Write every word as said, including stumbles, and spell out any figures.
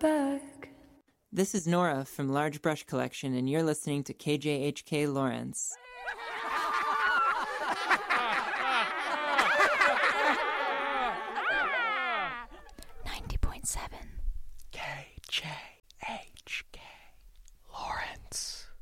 back. This is Nora from Large Brush Collection, and you're listening to K J H K Lawrence. ninety point seven K J H K Lawrence.